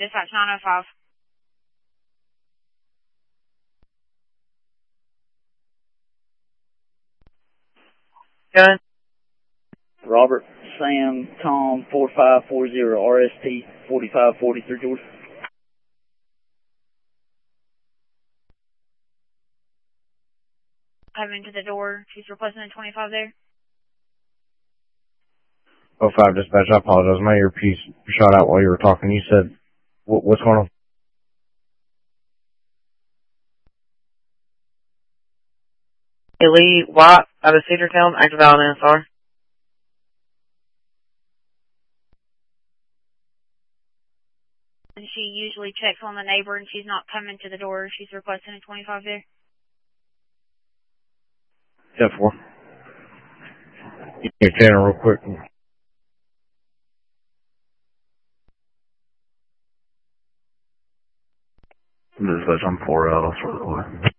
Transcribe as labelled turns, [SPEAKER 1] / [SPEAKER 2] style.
[SPEAKER 1] Dispatch 905.
[SPEAKER 2] Gun.
[SPEAKER 3] Robert, Sam, Tom, 4540, RST 4543, Georgia.
[SPEAKER 1] Coming to the door. She's requesting a 25 there.
[SPEAKER 4] 05 dispatch, I apologize. My earpiece shot out while you were talking. You said, what's going on?
[SPEAKER 2] Lee Watt out of Cedartown, active out on NSR.
[SPEAKER 1] And she usually checks on the neighbor and she's not coming to the door. She's requesting a 25 there.
[SPEAKER 4] 10-4. Your channel real quick. Dispatch, I'm 4 out. I'll start the